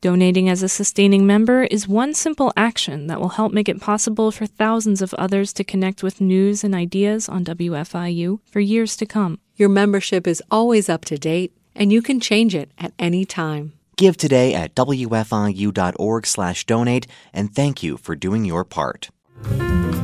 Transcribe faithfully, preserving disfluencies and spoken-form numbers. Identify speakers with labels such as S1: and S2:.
S1: Donating as a sustaining member is one simple action that will help make it possible for thousands of others to connect with news and ideas on W F I U for years to come.
S2: Your membership is always up to date, and you can change it at any time.
S3: Give today at W F I U dot org slash donate, and thank you for doing your part.